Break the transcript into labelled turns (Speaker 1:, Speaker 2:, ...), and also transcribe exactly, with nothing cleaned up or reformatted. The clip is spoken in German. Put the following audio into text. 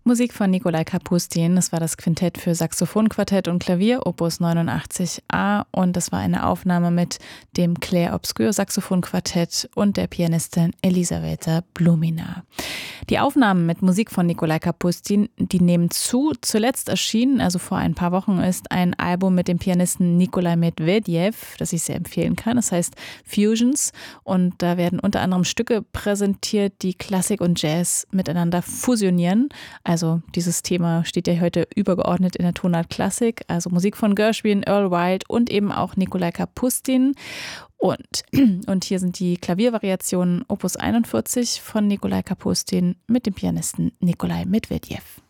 Speaker 1: Musik von Nikolai Kapustin, das war das Quintett für Saxophon, Quartett und Klavier, Opus neunundachtzig a, und das war eine Aufnahme mit dem Clair Obscur Saxophon-Quartett und der Pianistin Elisaveta Blumina. Die Aufnahmen mit Musik von Nikolai Kapustin, die nehmen zu. Zuletzt erschienen, also vor ein paar Wochen, ist ein Album mit dem Pianisten Nikolai Medvedev, das ich sehr empfehlen kann. Das heißt Fusions, und da werden unter anderem Stücke präsentiert, die Klassik und Jazz miteinander fusionieren. Also dieses Thema steht ja heute übergeordnet in der Tonart Klassik, also Musik von Gershwin, Earl Wild und eben auch Nikolai Kapustin. Und, und hier sind die Klaviervariationen Opus einundvierzig von Nikolai Kapustin mit dem Pianisten Nikolai Medvedev.